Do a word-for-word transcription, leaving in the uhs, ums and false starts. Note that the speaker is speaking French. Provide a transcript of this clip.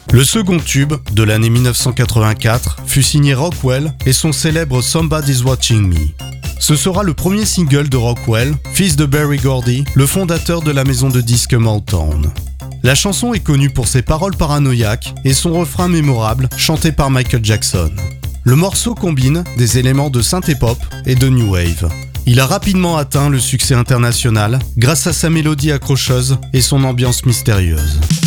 Le second tube, de l'année mille neuf cent quatre-vingt-quatre, fut signé Rockwell et son célèbre Somebody's Watching Me. Ce sera le premier single de Rockwell, fils de Berry Gordy, le fondateur de la maison de disques Motown. La chanson est connue pour ses paroles paranoïaques et son refrain mémorable, chanté par Michael Jackson. Le morceau combine des éléments de synthé-pop et de new wave. Il a rapidement atteint le succès international grâce à sa mélodie accrocheuse et son ambiance mystérieuse.